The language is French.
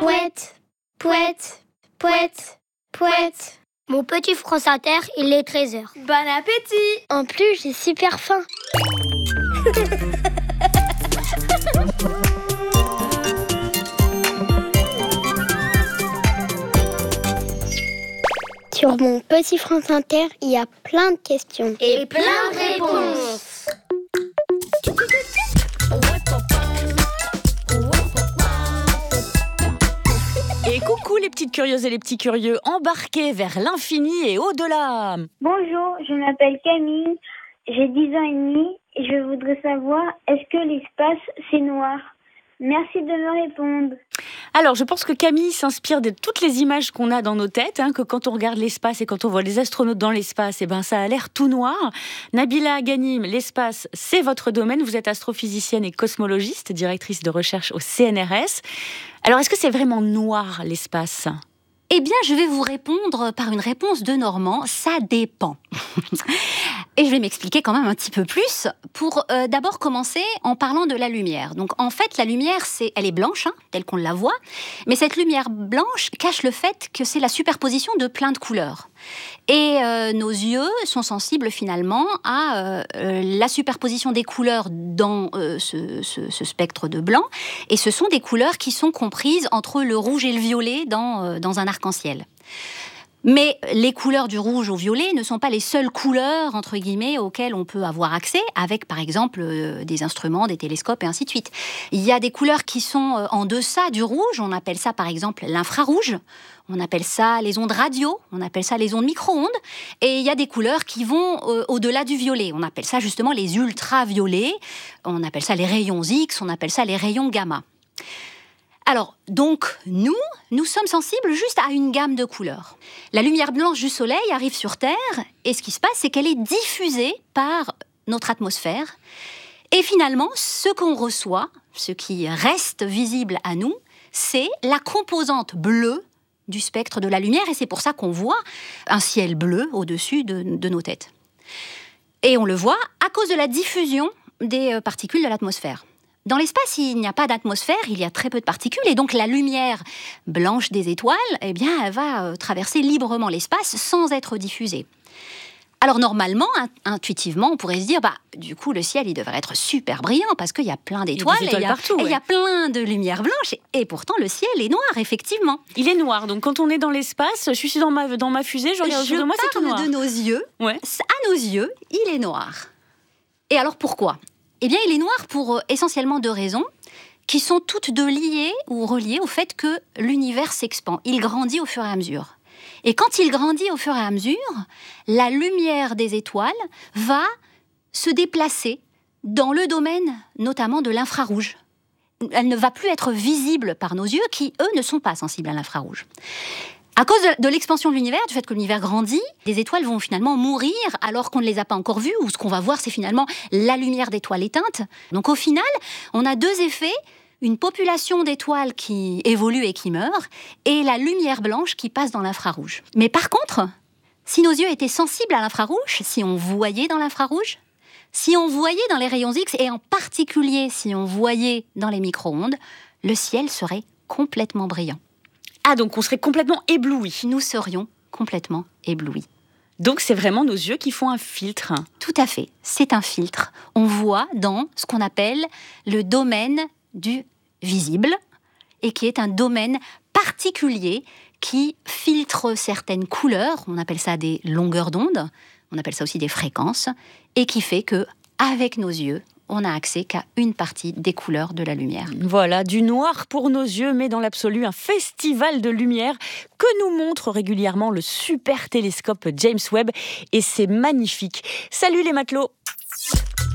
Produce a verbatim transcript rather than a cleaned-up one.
Pouette, pouette, pouette, pouette. Mon petit France Inter, il est treize heures. Bon appétit! En plus, j'ai super faim. Sur mon petit France Inter, il y a plein de questions. Et plein de réponses. Et coucou les petites curieuses et les petits curieux, embarqués vers l'infini et au-delà. Bonjour, je m'appelle Camille, j'ai dix ans et demi et je voudrais savoir, est-ce que l'espace c'est noir? Merci de me répondre. Alors, je pense que Camille s'inspire de toutes les images qu'on a dans nos têtes, hein, que quand on regarde l'espace et quand on voit les astronautes dans l'espace, eh ben, ça a l'air tout noir. Nabila Aghanim, l'espace, c'est votre domaine. Vous êtes astrophysicienne et cosmologiste, directrice de recherche au C N R S. Alors, est-ce que c'est vraiment noir, l'espace ? Eh bien, je vais vous répondre par une réponse de Normand, ça dépend. Et je vais m'expliquer quand même un petit peu plus pour euh, d'abord commencer en parlant de la lumière. Donc en fait, la lumière, c'est, elle est blanche, hein, telle qu'on la voit, mais cette lumière blanche cache le fait que c'est la superposition de plein de couleurs. Et euh, nos yeux sont sensibles finalement à euh, euh, la superposition des couleurs dans euh, ce, ce, ce spectre de blanc. Et ce sont des couleurs qui sont comprises entre le rouge et le violet dans, euh, dans un arc-en-ciel. Mais les couleurs du rouge au violet ne sont pas les seules couleurs, entre guillemets, auxquelles on peut avoir accès, avec par exemple euh, des instruments, des télescopes et ainsi de suite. Il y a des couleurs qui sont euh, en deçà du rouge, on appelle ça par exemple l'infrarouge, on appelle ça les ondes radio, on appelle ça les ondes micro-ondes, et il y a des couleurs qui vont euh, au-delà du violet, on appelle ça justement les ultraviolets, on appelle ça les rayons X, on appelle ça les rayons gamma. Alors, donc, nous, nous sommes sensibles juste à une gamme de couleurs. La lumière blanche du soleil arrive sur Terre, et ce qui se passe, c'est qu'elle est diffusée par notre atmosphère. Et finalement, ce qu'on reçoit, ce qui reste visible à nous, c'est la composante bleue du spectre de la lumière, et c'est pour ça qu'on voit un ciel bleu au-dessus de, de nos têtes. Et on le voit à cause de la diffusion des particules de l'atmosphère. Dans l'espace, il n'y a pas d'atmosphère, il y a très peu de particules, et donc la lumière blanche des étoiles, eh bien, elle va traverser librement l'espace sans être diffusée. Alors normalement, intuitivement, on pourrait se dire, bah, du coup, le ciel, il devrait être super brillant, parce qu'il y a plein d'étoiles, il y a des étoiles et il y a, partout, et ouais. il y a plein de lumière blanche, et, et pourtant, le ciel est noir, effectivement. Il est noir, donc quand on est dans l'espace, je suis dans ma, dans ma fusée, je regarde autour de moi, c'est tout noir. Je parle de nos yeux, ouais. À nos yeux, il est noir. Et alors pourquoi ? Eh bien, il est noir pour euh, essentiellement deux raisons, qui sont toutes deux liées ou reliées au fait que l'univers s'expand. Il grandit au fur et à mesure. Et quand il grandit au fur et à mesure, la lumière des étoiles va se déplacer dans le domaine notamment de l'infrarouge. Elle ne va plus être visible par nos yeux, qui, eux, ne sont pas sensibles à l'infrarouge. À cause de l'expansion de l'univers, du fait que l'univers grandit, les étoiles vont finalement mourir alors qu'on ne les a pas encore vues, ou ce qu'on va voir, c'est finalement la lumière d'étoiles éteintes. Donc au final, on a deux effets, une population d'étoiles qui évolue et qui meurt, et la lumière blanche qui passe dans l'infrarouge. Mais par contre, si nos yeux étaient sensibles à l'infrarouge, si on voyait dans l'infrarouge, si on voyait dans les rayons X, et en particulier si on voyait dans les micro-ondes, le ciel serait complètement brillant. Ah, donc on serait complètement éblouis. Nous serions complètement éblouis. Donc c'est vraiment nos yeux qui font un filtre. Tout à fait, c'est un filtre. On voit dans ce qu'on appelle le domaine du visible, et qui est un domaine particulier qui filtre certaines couleurs, on appelle ça des longueurs d'onde, on appelle ça aussi des fréquences, et qui fait que, avec nos yeux, on n'a accès qu'à une partie des couleurs de la lumière. Voilà, du noir pour nos yeux, mais dans l'absolu, un festival de lumière que nous montre régulièrement le super télescope James Webb. Et c'est magnifique. Salut les matelots!